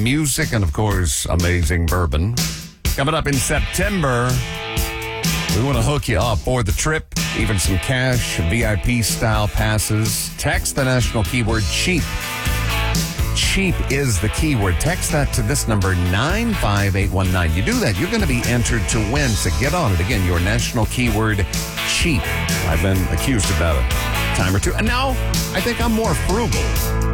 music, and of course, amazing bourbon. Coming up in September, we want to hook you up for the trip, even some cash, VIP style passes. Text the national keyword cheap. Cheap is the keyword. Text that to this number, 95819. You do that, you're going to be entered to win. So get on it. Again, your national keyword, cheap. I've been accused of that a time or two. And now I think I'm more frugal.